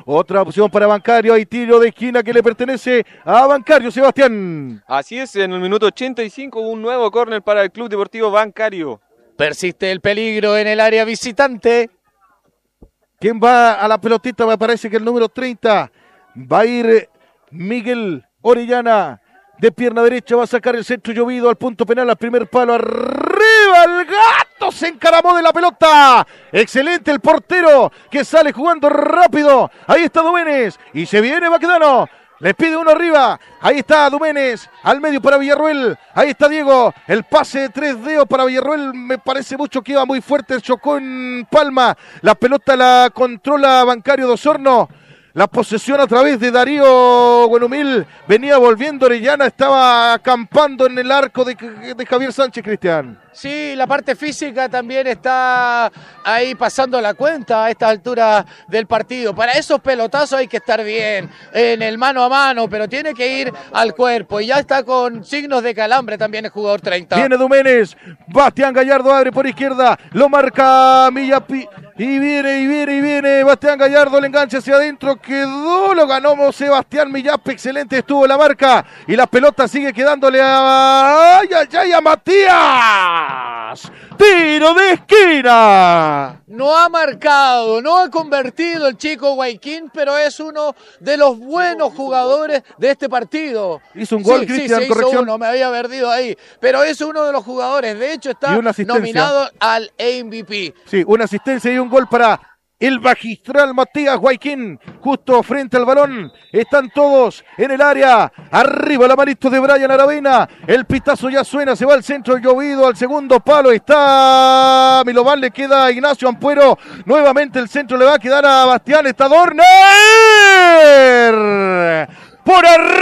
Otra opción para Bancario. Hay tiro de esquina que le pertenece a Bancario, Sebastián. Así es, en el minuto 85 un nuevo córner para el Club Deportivo Bancario. Persiste el peligro en el área visitante. ¿Quién va a la pelotita? Me parece que el número 30 va a ir Miguel Orellana. De pierna derecha va a sacar el centro llovido al punto penal, al primer palo. ¡Arriba! El gato se encaramó de la pelota. Excelente el portero que sale jugando rápido. Ahí está Doménez. Y se viene Baquedano. Les pide uno arriba. Ahí está Doménez. Al medio para Villarroel. Ahí está Diego. El pase de 3 dedos para Villarroel. Me parece mucho que iba muy fuerte. Chocó en palma. La pelota la controla Bancario de Osorno. La posesión a través de Darío Buenumil. Venía volviendo Orellana. Estaba acampando en el arco de Javier Sánchez, Cristian. Sí, la parte física también está ahí pasando la cuenta a esta altura del partido. Para esos pelotazos hay que estar bien, en el mano a mano, pero tiene que ir al cuerpo. Y ya está con signos de calambre también el jugador 30. Viene Doménez, Bastián Gallardo abre por izquierda, lo marca Millapi. Y viene, Bastián Gallardo, le engancha hacia adentro, quedó, lo ganó Sebastián Millapi, excelente estuvo la marca. Y la pelota sigue quedándole a Matías. Tiro de esquina. No ha marcado, no ha convertido el chico Guayquín, pero es uno de los buenos jugadores de este partido. Hizo un gol, Cristian, sí, corrección. Hizo uno, me había perdido ahí, pero es uno de los jugadores, de hecho está nominado al MVP. Sí, una asistencia y un gol para el magistral Matías Guayquín, justo frente al balón. Están todos en el área. Arriba la manito de Brian Aravena. El pitazo ya suena, se va al centro llovido, al segundo palo. Está Milovan, le queda a Ignacio Ampuero. Nuevamente el centro le va a quedar a Bastián. Está Dorner. Por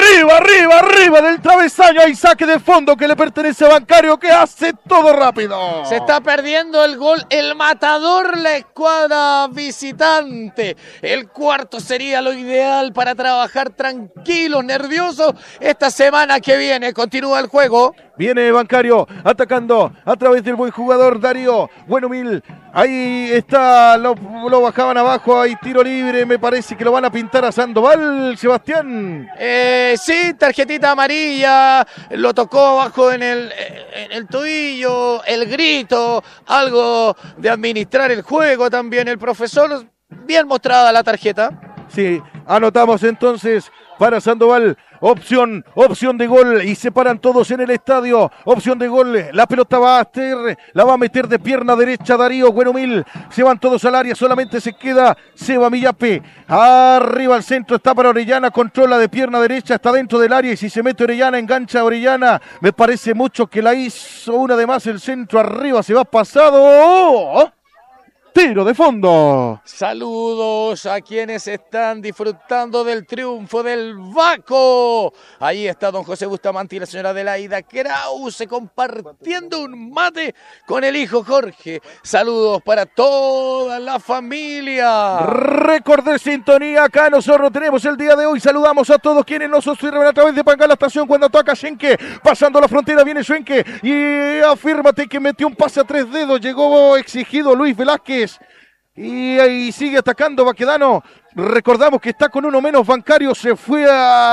arriba del travesaño. Hay saque de fondo que le pertenece a Bancario, que hace todo rápido. Se está perdiendo el gol, el matador, la escuadra visitante. El cuarto sería lo ideal para trabajar tranquilos, nerviosos esta semana que viene. Continúa el juego. Viene Bancario atacando a través del buen jugador Darío Buenumil. Ahí está, lo bajaban abajo, hay tiro libre, me parece que lo van a pintar a Sandoval, Sebastián. Sí, tarjetita amarilla, lo tocó abajo en el tobillo, el grito, algo de administrar el juego también el profesor, bien mostrada la tarjeta. Sí, anotamos entonces para Sandoval. Opción de gol y se paran todos en el estadio. Opción de gol, la pelota va a meter de pierna derecha Darío Buenumil. Se van todos al área, solamente se queda Seba Millape. Arriba al centro está para Orellana, controla de pierna derecha, está dentro del área y si se mete Orellana, engancha a Orellana. Me parece mucho que la hizo una de más, el centro arriba, se va pasado. Tiro de fondo. Saludos a quienes están disfrutando del triunfo del Vaco. Ahí está don José Bustamante y la señora Adelaida Krause compartiendo un mate con el hijo Jorge. Saludos para toda la familia. Récord de sintonía acá nosotros tenemos el día de hoy. Saludamos a todos quienes nos observan a través de Pangala Estación cuando ataca Schenke. Pasando la frontera viene Schenke y afírmate que metió un pase a 3 dedos. Llegó exigido Luis Velázquez. Y ahí sigue atacando Baquedano. Recordamos que está con uno menos Bancario. Se fue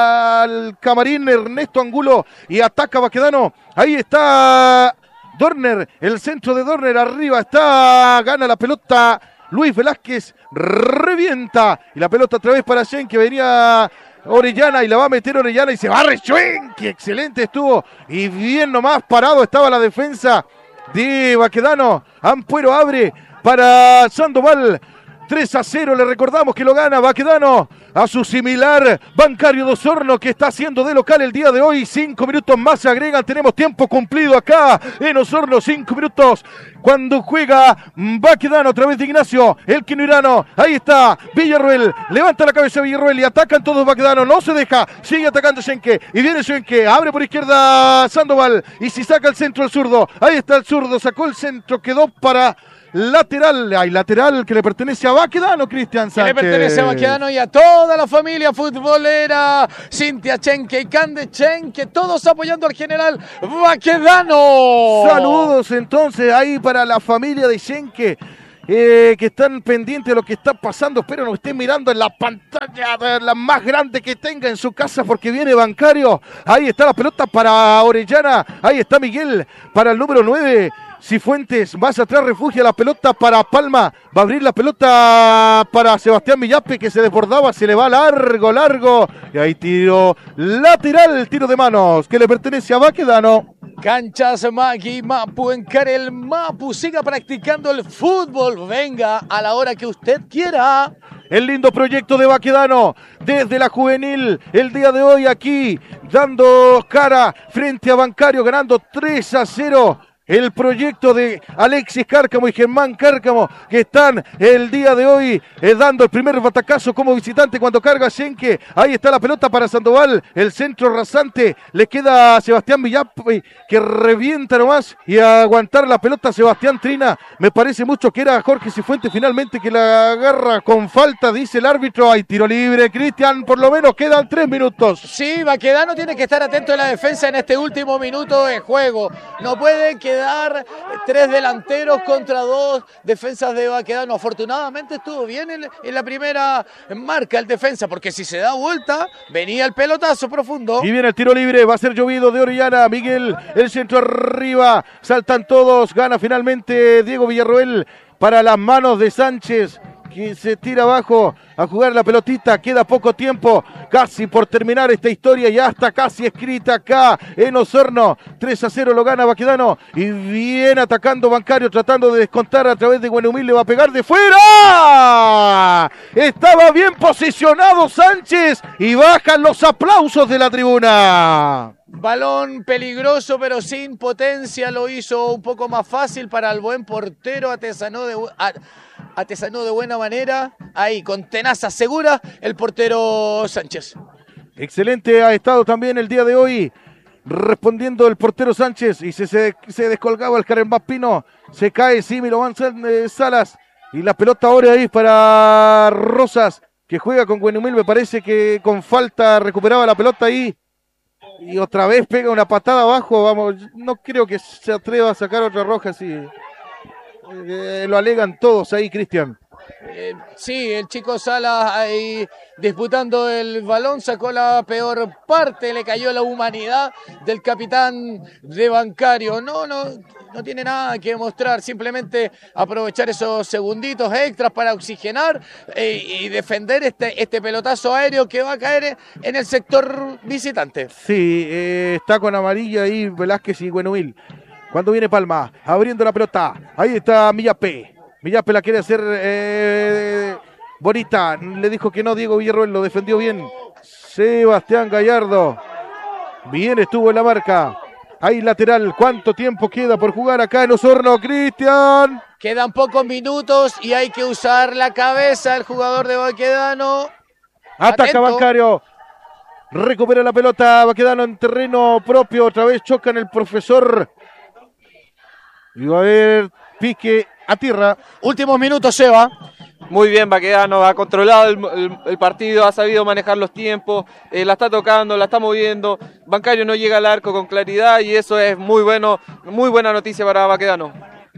al camarín Ernesto Angulo y ataca Baquedano. Ahí está Dorner, el centro de Dorner. Arriba está, gana la pelota Luis Velázquez, revienta. Y la pelota otra vez para Schenke, venía Orellana y la va a meter Orellana y se barre Schenke. Excelente estuvo y bien nomás parado estaba la defensa de Baquedano. Ampuero abre para Sandoval, 3-0, le recordamos que lo gana Baquedano a su similar Bancario de Osorno, que está haciendo de local el día de hoy. 5 minutos más se agregan, tenemos tiempo cumplido acá en Osorno, 5 minutos cuando juega Baquedano a través de Ignacio, el quinoirano. Ahí está Villarroel, levanta la cabeza Villarroel y atacan todos Baquedano, no se deja, sigue atacando Schenke y viene Schenke, abre por izquierda Sandoval y si saca el centro el zurdo, ahí está el zurdo, sacó el centro, quedó para lateral, hay lateral que le pertenece a Baquedano, Cristian Sánchez. Que le pertenece a Baquedano y a toda la familia futbolera, Cintia Schenke y Cande Schenke, todos apoyando al general Baquedano. Saludos entonces ahí para la familia de Schenke que están pendientes de lo que está pasando. Espero no estén mirando en la pantalla la más grande que tenga en su casa porque viene Bancario. Ahí está la pelota para Orellana. Ahí está Miguel para el número 9. Cifuentes, más atrás refugia la pelota para Palma, va a abrir la pelota para Sebastián Villape que se desbordaba, se le va largo, y ahí tiro lateral, tiro de manos que le pertenece a Baquedano. Canchas Magui Mapu en Carel Mapu, siga practicando el fútbol, venga a la hora que usted quiera. El lindo proyecto de Baquedano desde la juvenil, el día de hoy aquí, dando cara frente a Bancario, ganando 3-0. El proyecto de Alexis Cárcamo y Germán Cárcamo que están el día de hoy dando el primer batacazo como visitante cuando carga Schenke. Ahí está la pelota para Sandoval, el centro rasante, le queda a Sebastián Villape que revienta nomás y a aguantar la pelota Sebastián Trina. Me parece mucho que era Jorge Cifuentes finalmente que la agarra con falta, dice el árbitro. Hay tiro libre, Cristian, por lo menos quedan 3 minutos. Sí, Baquedano tiene que estar atento en la defensa en este último minuto de juego. No puede quedar 3 delanteros contra 2 defensas de Baquedano. Afortunadamente estuvo bien en la primera marca el defensa, porque si se da vuelta, venía el pelotazo profundo. Y viene el tiro libre, va a ser llovido de Orellana. Miguel, el centro arriba, saltan todos, gana finalmente Diego Villarroel para las manos de Sánchez, que se tira abajo a jugar la pelotita. Queda poco tiempo, casi por terminar esta historia, ya está casi escrita acá en Osorno. 3-0 lo gana Baquedano y viene atacando Bancario, tratando de descontar a través de Buenumil, le va a pegar de fuera. Estaba bien posicionado Sánchez y bajan los aplausos de la tribuna. Balón peligroso pero sin potencia, lo hizo un poco más fácil para el buen portero, artesanó de buena manera, ahí con tenaza segura el portero Sánchez. Excelente ha estado también el día de hoy respondiendo el portero Sánchez y se descolgaba el Karen Pino, se cae Milovan Salas y la pelota ahora ahí para Rosas que juega con Buenumil, me parece que con falta recuperaba la pelota ahí. Y otra vez pega una patada abajo, vamos, no creo que se atreva a sacar otra roja así. Lo alegan todos ahí, Cristian. Sí, el chico Salas ahí disputando el balón, sacó la peor parte, le cayó la humanidad del capitán de Bancario. No tiene nada que mostrar, simplemente aprovechar esos segunditos extras para oxigenar y defender este pelotazo aéreo que va a caer en el sector visitante. Sí, está con amarilla ahí Velázquez y Buenumil. Cuando viene Palma, abriendo la pelota, ahí está Villape. Villape la quiere hacer bonita, le dijo que no, Diego Villarroel lo defendió bien. Sebastián Gallardo, bien estuvo en la marca. Ahí lateral, ¿cuánto tiempo queda por jugar acá en Osorno, Cristian? Quedan pocos minutos y hay que usar la cabeza el jugador de Baquedano. Ataca Atento. Bancario, recupera la pelota Baquedano en terreno propio, otra vez chocan el profesor. Y va a haber pique a tierra. Últimos minutos, Seba. Muy bien, Baquedano ha controlado el partido, ha sabido manejar los tiempos, la está tocando, la está moviendo. Bancario no llega al arco con claridad y eso es muy bueno, muy buena noticia para Baquedano.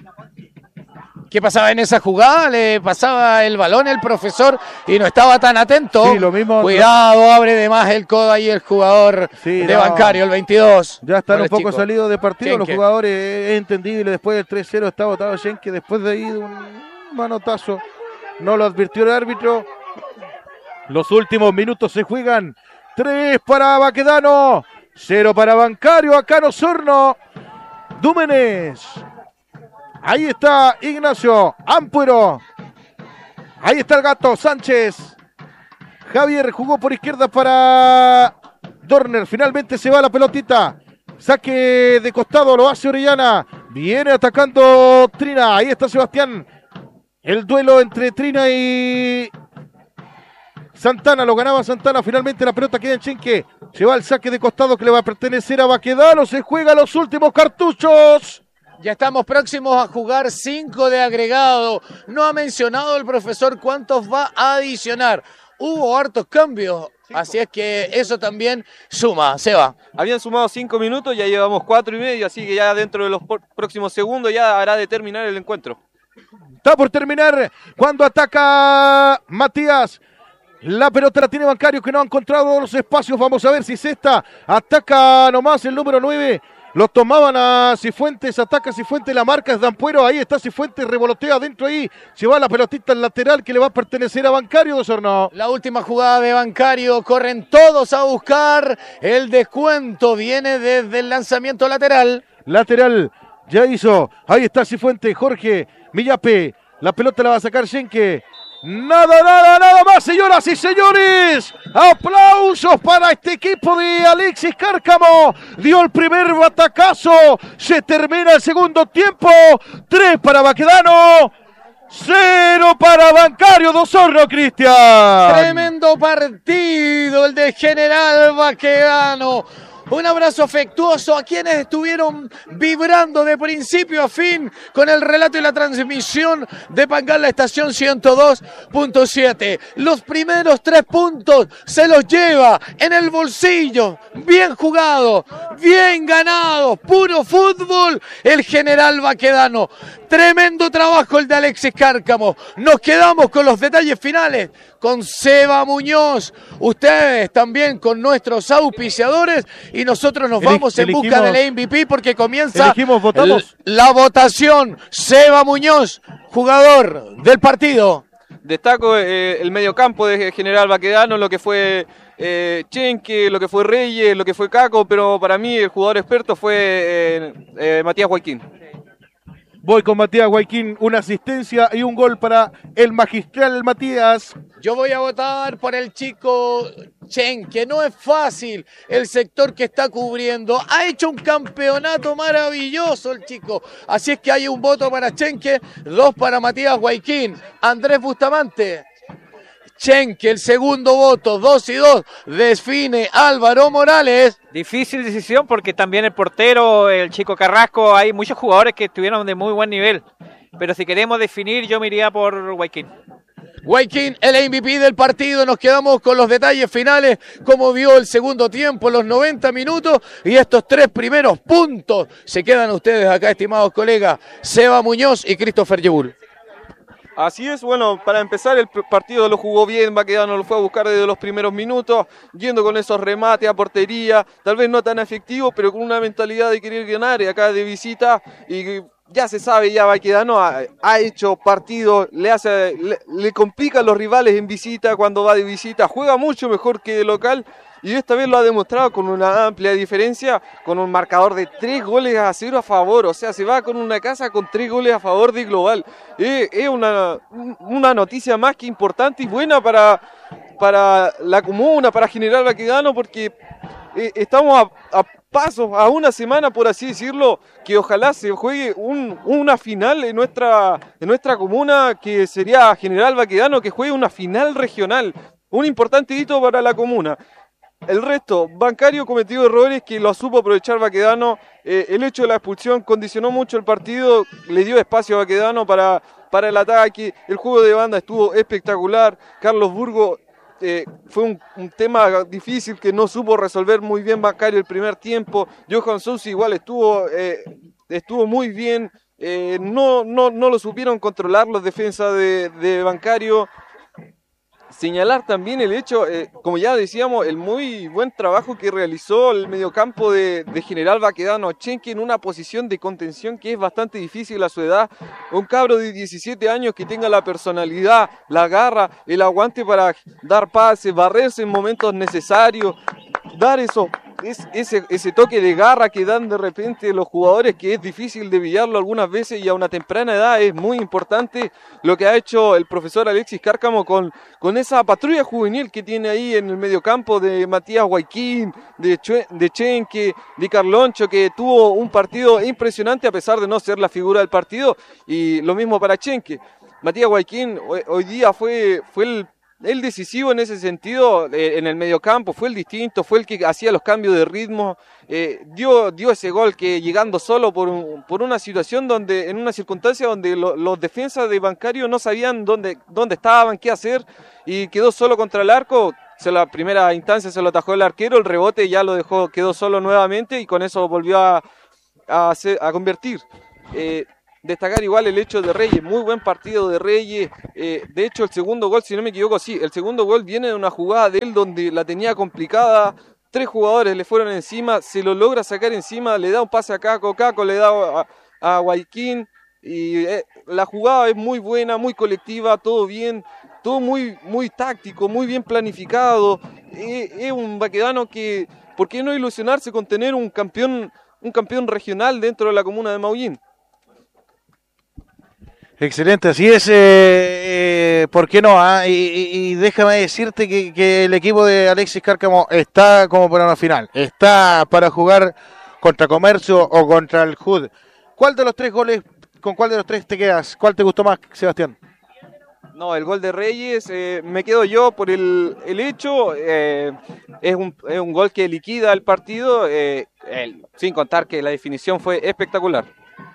¿Qué pasaba en esa jugada? Le pasaba el balón el profesor y no estaba tan atento. Sí, lo mismo. Cuidado, abre de más el codo ahí el jugador de Bancario, el 22. Ya están un poco chico. salidos de partido Schenke. los jugadores, es entendible. Después del 3-0 está botado Schenke, después de ahí de un manotazo. No lo advirtió el árbitro. Los últimos minutos se juegan. 3 para Baquedano, 0 para Bancario acá en Osorno. Dúmenes. Ahí está Ignacio Ampuero. Ahí está el gato Sánchez. Javier jugó por izquierda para Dorner. Finalmente se va la pelotita. Saque de costado, lo hace Orellana. Viene atacando Trina. Ahí está Sebastián. El duelo entre Trina y Santana. Lo ganaba Santana. Finalmente la pelota queda en Schenke. Se va el saque de costado que le va a pertenecer a Baquedano. Se juega los últimos cartuchos. Ya estamos próximos a jugar 5 de agregado. No ha mencionado el profesor cuántos va a adicionar. Hubo hartos cambios, así es que eso también suma. Seba. Habían sumado 5 minutos, ya llevamos 4 y medio, así que ya dentro de los próximos segundos ya hará de terminar el encuentro. Está por terminar cuando ataca Matías. La pelota la tiene Bancario, que no ha encontrado los espacios. Vamos a ver si es esta. Ataca nomás el número 9. Lo tomaban a Cifuentes, ataca Cifuentes, la marca es Dampuero, ahí está Cifuentes, revolotea adentro ahí, se va la pelotita al lateral que le va a pertenecer a Bancario de Osorno. La última jugada de Bancario, corren todos a buscar el descuento, viene desde el lanzamiento lateral. Lateral, ya hizo, ahí está Cifuentes, Jorge Millape, la pelota la va a sacar Schenke. Nada más, señoras y señores. Aplausos para este equipo de Alexis Cárcamo. Dio el primer batacazo. Se termina el segundo tiempo. 3 para Baquedano. 0 para Bancario de Osorno, Cristian. Tremendo partido el de General Baquedano. Un abrazo afectuoso a quienes estuvieron vibrando de principio a fin con el relato y la transmisión de Pangala Estación 102.7. Los primeros 3 puntos se los lleva en el bolsillo. Bien jugado, bien ganado, puro fútbol el General Baquedano. Tremendo trabajo el de Alexis Cárcamo. Nos quedamos con los detalles finales con Seba Muñoz. Ustedes también con nuestros auspiciadores y nosotros nos vamos en busca del MVP porque comienza la votación. Seba Muñoz, jugador del partido. Destaco el mediocampo de General Baquedano, lo que fue Schenke, lo que fue Reyes, lo que fue Caco, pero para mí el jugador experto fue Matías Guayquín. Voy con Matías Guayquín, una asistencia y un gol para el magistral Matías. Yo voy a votar por el chico Schenke. No es fácil el sector que está cubriendo. Ha hecho un campeonato maravilloso el chico. Así es que hay un voto para Schenke, 2 para Matías Guayquín. Andrés Bustamante. Schenke, el segundo voto, 2 y 2, define Álvaro Morales. Difícil decisión porque también el portero, el chico Carrasco, hay muchos jugadores que estuvieron de muy buen nivel. Pero si queremos definir, yo me iría por Guayquín. Guayquín, el MVP del partido. Nos quedamos con los detalles finales, como vio el segundo tiempo, los 90 minutos y estos 3 primeros puntos. Se quedan ustedes acá, estimados colegas, Seba Muñoz y Christopher Yebul. Así es, bueno, para empezar el partido lo jugó bien, Baquedano lo fue a buscar desde los primeros minutos, yendo con esos remates a portería, tal vez no tan efectivos, pero con una mentalidad de querer ganar y acá de visita, y ya se sabe, ya Baquedano ha hecho partido, le complica a los rivales en visita cuando va de visita, juega mucho mejor que de local, y esta vez lo ha demostrado con una amplia diferencia, con un marcador de 3-0 a favor. O sea, se va con una casa con 3 goles a favor de Global. Es una noticia más que importante y buena para la comuna, para General Baquedano, porque estamos a pasos, a una semana, por así decirlo, que ojalá se juegue una final en nuestra comuna, que sería General Baquedano, que juegue una final regional. Un importante hito para la comuna. El resto, Bancario cometió errores que lo supo aprovechar Baquedano. El hecho de la expulsión condicionó mucho el partido, le dio espacio a Baquedano para el ataque. El juego de banda estuvo espectacular. Carlos Burgo fue un tema difícil que no supo resolver muy bien Bancario el primer tiempo. Johan Sousa igual estuvo muy bien. No lo supieron controlar los defensas de Bancario. Señalar también el hecho, como ya decíamos, el muy buen trabajo que realizó el mediocampo de General Baquedano. Schenke en una posición de contención que es bastante difícil a su edad. Un cabro de 17 años que tenga la personalidad, la garra, el aguante para dar pases, barrerse en momentos necesarios, dar ese toque de garra que dan de repente los jugadores, que es difícil de pillarlo algunas veces y a una temprana edad. Es muy importante lo que ha hecho el profesor Alexis Cárcamo con esa patrulla juvenil que tiene ahí en el mediocampo de Matías Guayquín, de Schenke, de Carloncho, que tuvo un partido impresionante a pesar de no ser la figura del partido, y lo mismo para Schenke. Matías Guayquín hoy día fue el decisivo en ese sentido, en el mediocampo, fue el distinto, fue el que hacía los cambios de ritmo, dio ese gol que llegando solo por una situación en una circunstancia donde los defensas de Bancario no sabían dónde estaban, qué hacer, y quedó solo contra el arco. La primera instancia se lo atajó el arquero, el rebote ya lo quedó solo nuevamente y con eso volvió a convertir. destacar igual el hecho de Reyes, muy buen partido de Reyes. De hecho, el segundo gol, si no me equivoco, sí, el segundo gol viene de una jugada de él donde la tenía complicada. 3 jugadores le fueron encima, se lo logra sacar encima, le da un pase a Caco, Caco le da a Guayquín. Y la jugada es muy buena, muy colectiva, todo bien, todo muy, muy táctico, muy bien planificado. Es un Baquedano que, ¿por qué no ilusionarse con tener un campeón regional dentro de la comuna de Maullín? Excelente, así es, ¿por qué no? Y déjame decirte que el equipo de Alexis Cárcamo está como para una final, está para jugar contra Comercio o contra el HUD. ¿Cuál de los 3 goles, con cuál de los 3 te quedas? ¿Cuál te gustó más, Sebastián? No, el gol de Reyes, me quedo yo por el hecho, es un gol que liquida el partido, sin contar que la definición fue espectacular.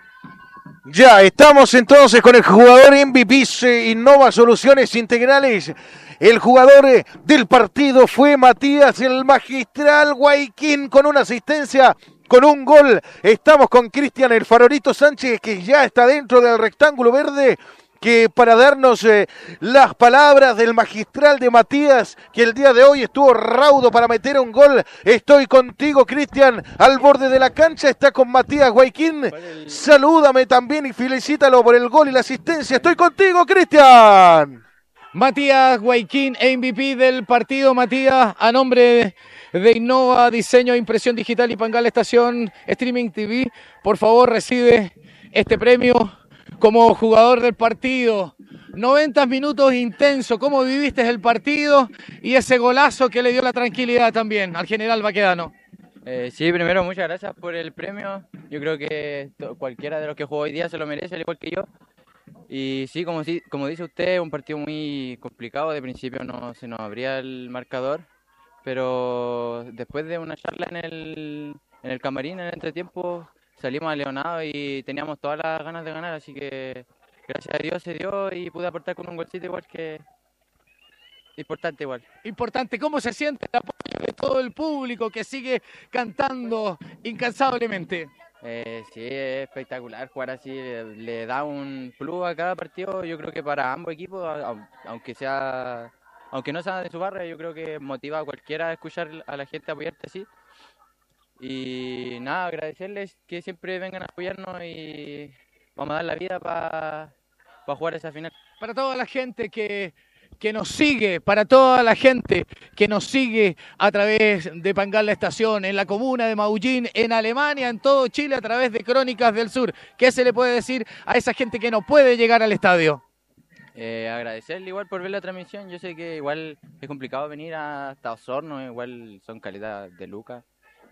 Ya, estamos entonces con el jugador MVP Innova Soluciones Integrales. El jugador del partido fue Matías el Magistral Guayquín con una asistencia, con un gol. Estamos con Cristian el Farolito Sánchez, que ya está dentro del rectángulo verde, que para darnos las palabras del magistral de Matías, que el día de hoy estuvo raudo para meter un gol. Estoy contigo, Cristian, al borde de la cancha, está con Matías Guayquín. Salúdame también y felicítalo por el gol y la asistencia. Estoy contigo, Cristian. Matías Guayquín, MVP del partido. Matías, a nombre de Innova Diseño, Impresión Digital y Pangal Estación Streaming TV, por favor recibe este premio como jugador del partido. 90 minutos intenso, ¿cómo viviste el partido y ese golazo que le dio la tranquilidad también al general Baquedano? Sí, primero muchas gracias por el premio. Yo creo que cualquiera de los que jugó hoy día se lo merece, al igual que yo. Y sí, como dice usted, un partido muy complicado. De principio no se nos abría el marcador, pero después de una charla en el camarín, en el entretiempo, salimos aleonados y teníamos todas las ganas de ganar, así que gracias a Dios se dio y pude aportar con un golcito igual que importante igual. Importante, ¿cómo se siente el apoyo de todo el público que sigue cantando incansablemente? Sí, es espectacular jugar así, le da un plus a cada partido, yo creo que para ambos equipos, aunque no sea de su barra, yo creo que motiva a cualquiera a escuchar a la gente apoyarte así. Y nada, agradecerles que siempre vengan a apoyarnos y vamos a dar la vida para jugar esa final. Para toda la gente que nos sigue, para toda la gente que nos sigue a través de Pangal La Estación, en la comuna de Maullín, en Alemania, en todo Chile, a través de Crónicas del Sur, ¿qué se le puede decir a esa gente que no puede llegar al estadio? Agradecerle igual por ver la transmisión. Yo sé que igual es complicado venir hasta Osorno, igual son calidad de lucas.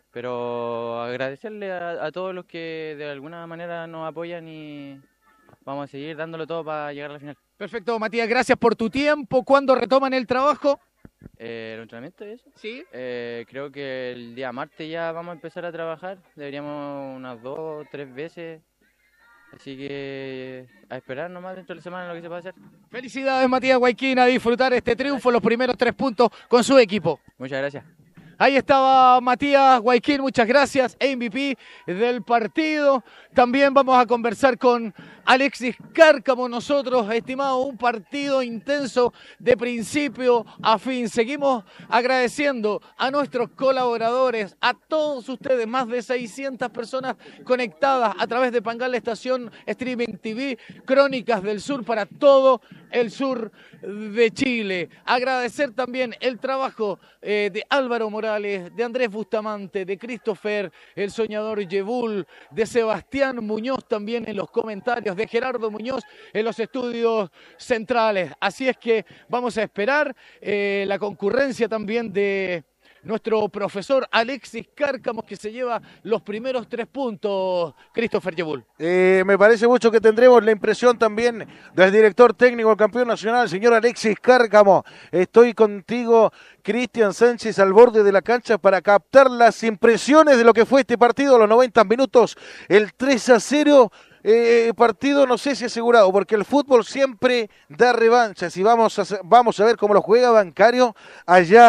Pero agradecerle a todos los que de alguna manera nos apoyan y vamos a seguir dándolo todo para llegar a la final. Perfecto, Matías, gracias por tu tiempo. ¿Cuándo retoman el trabajo? ¿El entrenamiento y eso? Sí. Creo que el día martes ya vamos a empezar a trabajar. Deberíamos unas 2 o 3 veces. Así que a esperar nomás dentro de la semana lo que se puede hacer. Felicidades, Matías Guayquín, a disfrutar este triunfo, los primeros 3 puntos con su equipo. Muchas gracias. Ahí estaba Matías Guayquín, muchas gracias, MVP del partido. También vamos a conversar con Alexis Cárcamo nosotros, estimado, un partido intenso de principio a fin. Seguimos agradeciendo a nuestros colaboradores, a todos ustedes, más de 600 personas conectadas a través de Pangal Estación Streaming TV, Crónicas del Sur para todo el sur de Chile. Agradecer también el trabajo de Álvaro Morales, de Andrés Bustamante, de Christopher, el soñador Yebul, de Sebastián Muñoz también en los comentarios, de Gerardo Muñoz en los estudios centrales. Así es que vamos a esperar la concurrencia también de nuestro profesor Alexis Cárcamo, que se lleva los primeros 3 puntos, Christopher Yebul. Me parece mucho que tendremos la impresión también del director técnico del campeón nacional, señor Alexis Cárcamo. Estoy contigo, Cristian Sánchez, al borde de la cancha para captar las impresiones de lo que fue este partido a los 90 minutos, el 3-0. Partido no sé si asegurado, porque el fútbol siempre da revanchas y vamos a ver cómo lo juega Bancario allá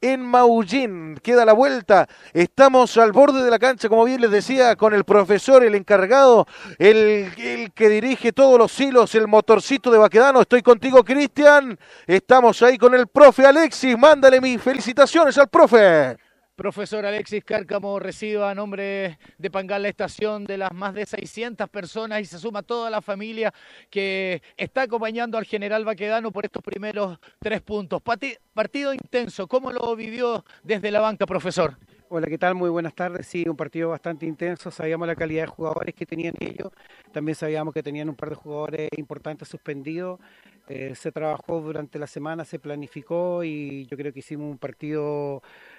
en Maullín. Queda la vuelta, estamos al borde de la cancha, como bien les decía, con el profesor, el encargado, el que dirige todos los hilos, el motorcito de Baquedano. Estoy contigo, Cristian. Estamos ahí con el profe Alexis. Mándale mis felicitaciones al profe. Profesor Alexis Cárcamo reciba a nombre de Pangal la estación de las más de 600 personas y se suma toda la familia que está acompañando al general Baquedano por estos primeros 3 puntos. Partido intenso, ¿cómo lo vivió desde la banca, profesor? Hola, ¿qué tal? Muy buenas tardes. Sí, un partido bastante intenso. Sabíamos la calidad de jugadores que tenían ellos. También sabíamos que tenían un par de jugadores importantes suspendidos. Se trabajó durante la semana, se planificó y yo creo que hicimos un partido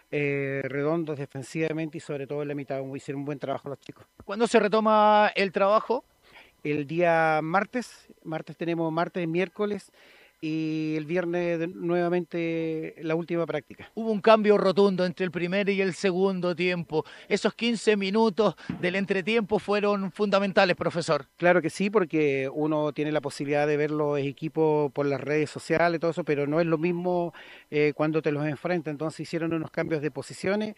redondo defensivamente y sobre todo en la mitad. Hicieron un buen trabajo los chicos. ¿Cuándo se retoma el trabajo? El día martes tenemos martes, miércoles y el viernes nuevamente la última práctica. Hubo un cambio rotundo entre el primer y el segundo tiempo. Esos 15 minutos del entretiempo fueron fundamentales, profesor. Claro que sí, porque uno tiene la posibilidad de ver los equipos por las redes sociales y todo eso, pero no es lo mismo cuando te los enfrentas. Entonces hicieron unos cambios de posiciones,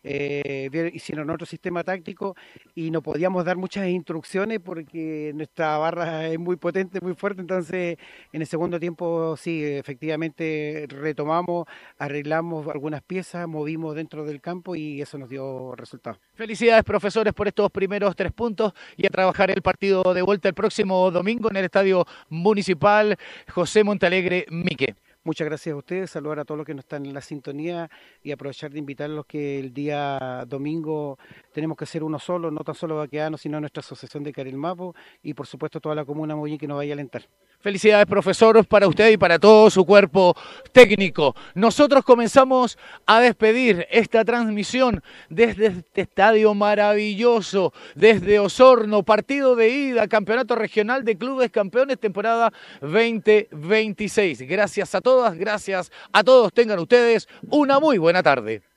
hicieron otro sistema táctico y no podíamos dar muchas instrucciones porque nuestra barra es muy potente, muy fuerte. Entonces en el segundo tiempo sí, efectivamente retomamos, arreglamos algunas piezas, movimos dentro del campo y eso nos dio resultados. Felicidades, profesores, por estos primeros 3 puntos y a trabajar el partido de vuelta el próximo domingo en el Estadio Municipal José Montalegre Mique. Muchas gracias a ustedes, saludar a todos los que no están en la sintonía y aprovechar de invitarlos que el día domingo tenemos que ser uno solo, no tan solo Baquedano, sino nuestra asociación de Carelmapo y por supuesto toda la comuna Maullín que nos vaya a alentar. Felicidades, profesor, para usted y para todo su cuerpo técnico. Nosotros comenzamos a despedir esta transmisión desde este estadio maravilloso, desde Osorno, partido de ida, Campeonato Regional de Clubes Campeones, temporada 2026. Gracias a todas, gracias a todos. Tengan ustedes una muy buena tarde.